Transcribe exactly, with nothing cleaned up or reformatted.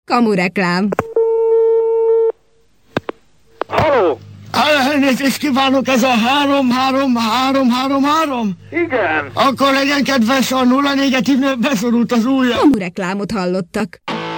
Kamureklám. Halló! Elnézést kívánok, ez a három három három három három? Igen. Akkor legyen kedves, a nulla négyet beszorult az ujja. Kamureklámot hallottak.